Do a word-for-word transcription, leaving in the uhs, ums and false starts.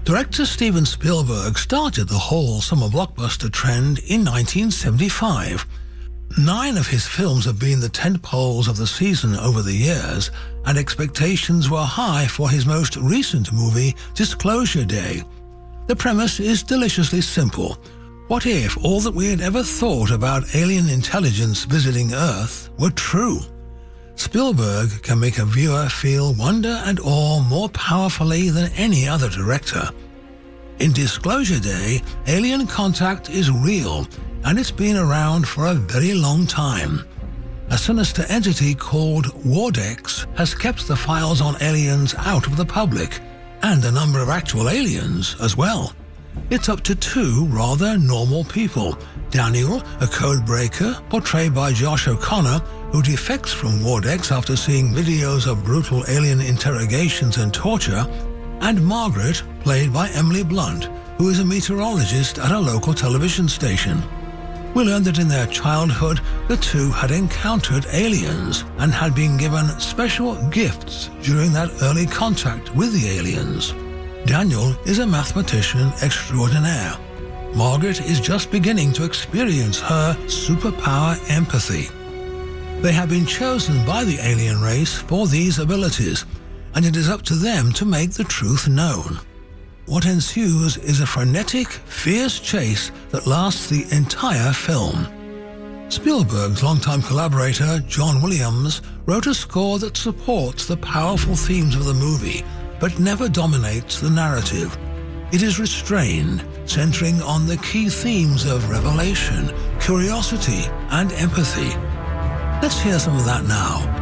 Director Steven Spielberg started the whole summer blockbuster trend in nineteen seventy-five. Nine of his films have been the tentpoles of the season over the years, and expectations were high for his most recent movie, Disclosure Day. The premise is deliciously simple. What if all that we had ever thought about alien intelligence visiting Earth were true? Spielberg can make a viewer feel wonder and awe more powerfully than any other director. In Disclosure Day, alien contact is real, and it's been around for a very long time. A sinister entity called Wardex has kept the files on aliens out of the public, and a number of actual aliens as well. It's up to two rather normal people. Daniel, a code breaker, portrayed by Josh O'Connor, who defects from Wardex after seeing videos of brutal alien interrogations and torture, and Margaret, played by Emily Blunt, who is a meteorologist at a local television station. We learn that in their childhood, the two had encountered aliens and had been given special gifts during that early contact with the aliens. Daniel is a mathematician extraordinaire. Margaret is just beginning to experience her superpower empathy. They have been chosen by the alien race for these abilities, and it is up to them to make the truth known. What ensues is a frenetic, fierce chase that lasts the entire film. Spielberg's longtime collaborator, John Williams, wrote a score that supports the powerful themes of the movie, but never dominates the narrative. It is restrained, centering on the key themes of revelation, curiosity, and empathy. Let's hear some of that now.